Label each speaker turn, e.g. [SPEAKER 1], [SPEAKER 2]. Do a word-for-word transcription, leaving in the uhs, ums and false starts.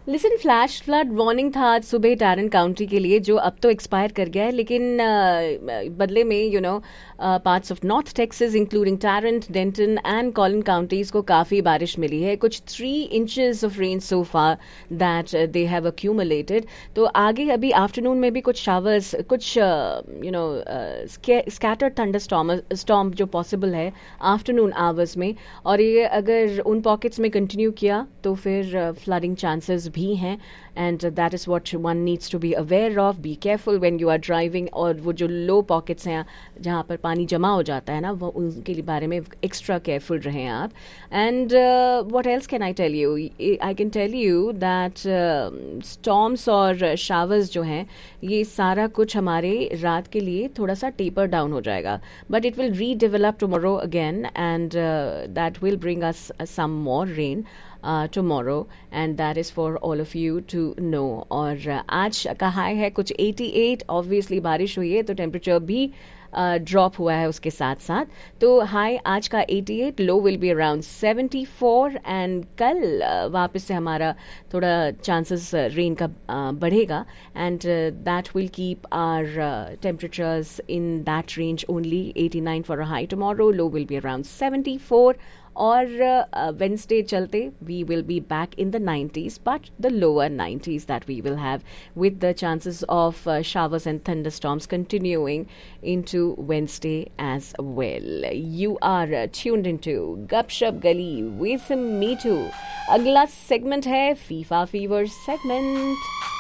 [SPEAKER 1] Listen, flash flood warning था आज सुबह टैरन काउंटी के लिए, जो अब तो एक्सपायर कर गया है, लेकिन uh, बदले में you know parts of north Texas including टैरेंट, Danton and Colin counties को काफ़ी बारिश मिली है. कुछ three inches of rain so far that they have accumulated. तो आगे अभी आफ्टरनून में भी कुछ शावर्स, कुछ you know scattered thunder storm storm जो पॉसिबल है आफ्टरनून आवर्स में, और ये अगर उन पॉकेट्स में कंटिन्यू किया तो फिर फ्लडिंग uh, चांसेस भी हैं. And that is what one needs to be aware of. Be careful when you are driving. और वो जो लो पॉकेट्स हैं जहाँ पर पानी जमा हो जाता है ना, वो उनके लिए बारे में एक्स्ट्रा केयरफुल रहें आप. And what else can I tell you? I can tell you that storms और शावर्स जो हैं, ये सारा कुछ हमारे रात के लिए थोड़ा सा टेपर डाउन हो जाएगा, but it will redevelop tomorrow again and that will bring us some more rain Uh, tomorrow, and that is for all of you to know. और uh, आज का हाई है कुछ अठासी. ऑब्वियसली बारिश हुई है तो टेम्परेचर भी ड्रॉप uh, हुआ है उसके साथ साथ. तो हाई आज का अठासी, लो will be around seventy four. And कल uh, वापस से हमारा थोड़ा चांसेस रेन का uh, बढ़ेगा, and that will keep our temperatures in that range only. Eighty nine for a high tomorrow, low will be around seventy four. और Wednesday uh, चलते we will be back in the nineties, but the lower nineties that we will have with the chances of showers and thunderstorms continuing into Wednesday as well. You are uh, tuned into Gupshup Gali with me too. अगला segment है FIFA fever segment.